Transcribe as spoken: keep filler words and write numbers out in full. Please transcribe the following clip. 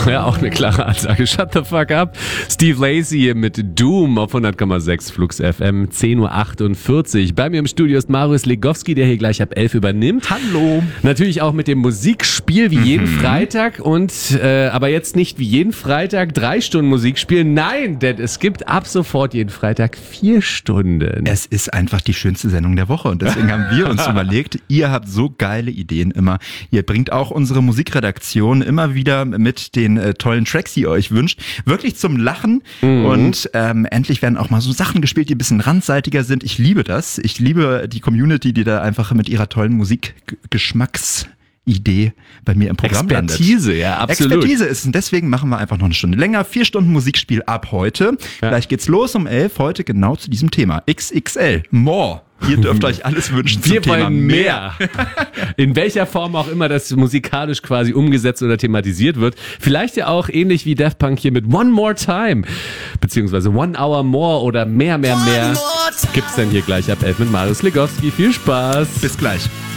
Ja, auch eine klare Ansage. Shut the fuck up. Steve Lacy hier mit Doom auf hundert Komma sechs Flux F M, zehn Uhr achtundvierzig. Bei mir im Studio ist Marius Legowski, der hier gleich ab elf übernimmt. Hallo. Natürlich auch mit dem Musikspiel wie jeden mhm. Freitag und äh, aber jetzt nicht wie jeden Freitag drei Stunden Musikspiel. Nein, denn es gibt ab sofort jeden Freitag vier Stunden. Es ist einfach die schönste Sendung der Woche und deswegen haben wir uns überlegt, ihr habt so geile Ideen immer. Ihr bringt auch unsere Musikredaktion immer wieder mit den äh, tollen Tracks, die ihr euch wünscht, wirklich zum Lachen mhm. und ähm, endlich werden auch mal so Sachen gespielt, die ein bisschen randseitiger sind. Ich liebe das. Ich liebe die Community, die da einfach mit ihrer tollen Musikgeschmacks Idee bei mir im Programm Expertise, landet. ja, absolut. Expertise ist und deswegen machen wir einfach noch eine Stunde länger. Vier Stunden Musikspiel ab heute. Ja. Gleich geht's los um elf, heute genau zu diesem Thema. X X L, more. Ihr dürft euch alles wünschen wir zum Thema mehr. mehr. In welcher Form auch immer das musikalisch quasi umgesetzt oder thematisiert wird. Vielleicht ja auch ähnlich wie Daft Punk hier mit One More Time. Beziehungsweise One Hour More oder mehr, mehr, mehr. Gibt's dann hier gleich ab elf mit Marius Legowski. Viel Spaß. Bis gleich.